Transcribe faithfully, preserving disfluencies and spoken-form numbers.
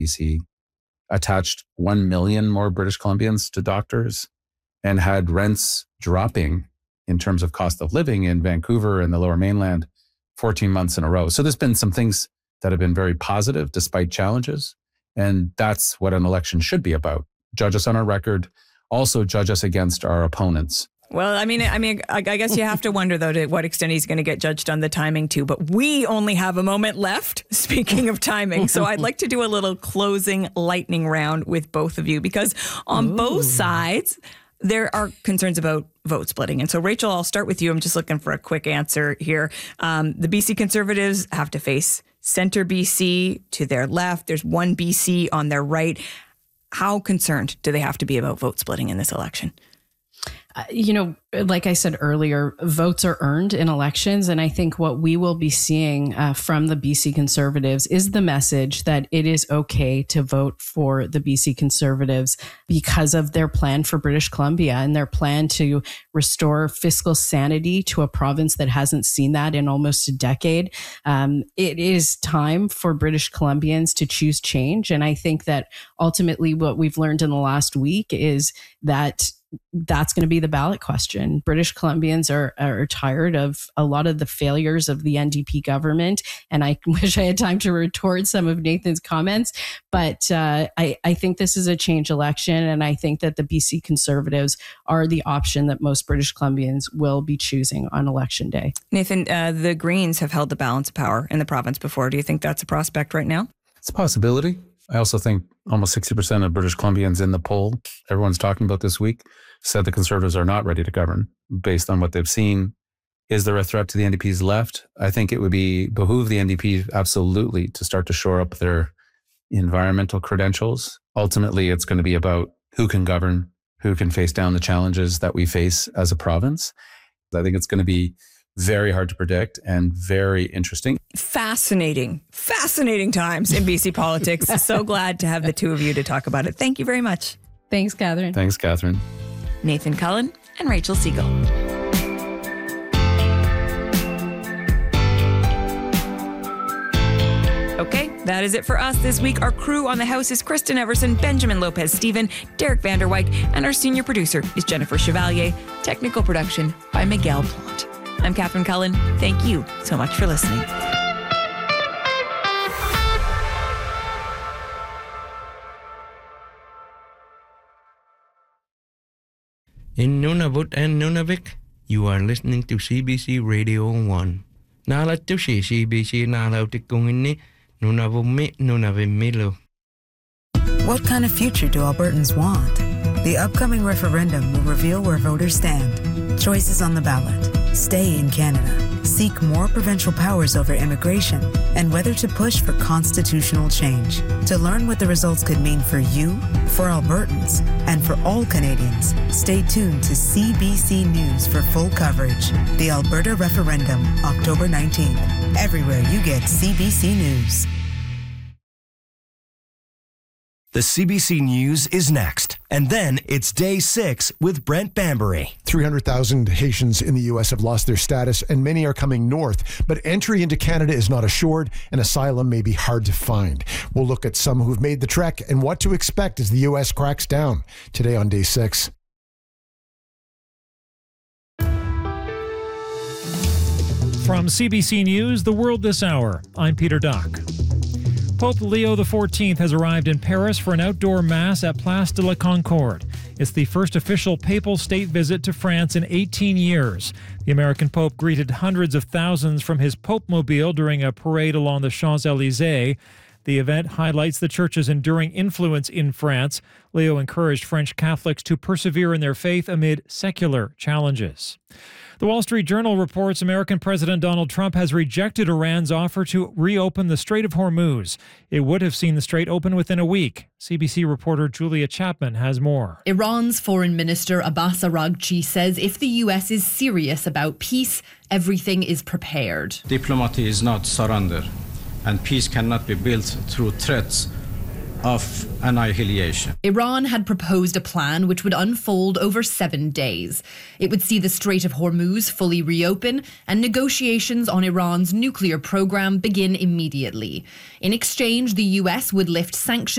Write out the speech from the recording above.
B C attached one million more British Columbians to doctors and had rents dropping in terms of cost of living in Vancouver and the Lower Mainland fourteen months in a row. So there's been some things that have been very positive despite challenges. And that's what an election should be about. Judge us on our record. Also judge us against our opponents. Well, I mean, I mean, I guess you have to wonder, though, to what extent he's going to get judged on the timing, too. But we only have a moment left, speaking of timing. So I'd like to do a little closing lightning round with both of you, because on Ooh. both sides, there are concerns about vote splitting. And so, Rachel, I'll start with you. I'm just looking for a quick answer here. Um, the B C Conservatives have to face Centre B C to their left. There's one B C on their right. How concerned do they have to be about vote splitting in this election? Uh, you know, like I said earlier, votes are earned in elections. And I think what we will be seeing uh, from the B C Conservatives is the message that it is okay to vote for the B C Conservatives because of their plan for British Columbia and their plan to restore fiscal sanity to a province that hasn't seen that in almost a decade. Um, it is time for British Columbians to choose change. And I think that ultimately what we've learned in the last week is that that's going to be the ballot question. British Columbians are, are tired of a lot of the failures of the N D P government. And I wish I had time to retort some of Nathan's comments. But uh, I, I think this is a change election. And I think that the B C Conservatives are the option that most British Columbians will be choosing on election day. Nathan, uh, the Greens have held the balance of power in the province before. Do you think that's a prospect right now? It's a possibility. I also think almost sixty percent of British Columbians in the poll, everyone's talking about this week, said the Conservatives are not ready to govern based on what they've seen. Is there a threat to the N D P's left? I think it would be behoove the N D P absolutely to start to shore up their environmental credentials. Ultimately, it's going to be about who can govern, who can face down the challenges that we face as a province. I think it's going to be very hard to predict and very interesting. Fascinating, fascinating times in B C politics. So glad to have the two of you to talk about it. Thank you very much. Thanks, Catherine. Thanks, Catherine. Nathan Cullen and Rachel Siegel. Okay, that is it for us this week. Our crew on the house is Kristen Everson, Benjamin Lopez-Steven, Derek Vander Wyk, and our senior producer is Jennifer Chevalier. Technical production by Miguel Plant. I'm Catherine Cullen. Thank you so much for listening. In Nunavut and Nunavik, you are listening to C B C Radio one. Nalat to C B C Nalautikungini, Nunavumi Nunavimilu. What kind of future do Albertans want? The upcoming referendum will reveal where voters stand. Choices on the ballot. Stay in Canada. Seek more provincial powers over immigration, and whether to push for constitutional change. To learn what the results could mean for you, for Albertans, and for all Canadians, stay tuned to C B C News for full coverage. The Alberta Referendum, October nineteenth. Everywhere you get C B C News. The C B C News is next. And then it's Day six with Brent Bambury. three hundred thousand Haitians in the U S have lost their status, and many are coming north. But entry into Canada is not assured, and asylum may be hard to find. We'll look at some who've made the trek and what to expect as the U S cracks down. Today on Day six. From C B C News, The World This Hour, I'm Peter Duck. Pope Leo the fourteenth has arrived in Paris for an outdoor mass at Place de la Concorde. It's the first official papal state visit to France in eighteen years. The American Pope greeted hundreds of thousands from his Pope-mobile during a parade along the Champs-Élysées. The event highlights the church's enduring influence in France. Leo encouraged French Catholics to persevere in their faith amid secular challenges. The Wall Street Journal reports American President Donald Trump has rejected Iran's offer to reopen the Strait of Hormuz. It would have seen the strait open within a week. C B C reporter Julia Chapman has more. Iran's Foreign Minister Abbas Araghchi says if the U S is serious about peace, everything is prepared. Diplomacy is not surrender, and peace cannot be built through threats of annihilation. Iran had proposed a plan which would unfold over seven days. It would see the Strait of Hormuz fully reopen and negotiations on Iran's nuclear program begin immediately. In exchange, the U S would lift sanctions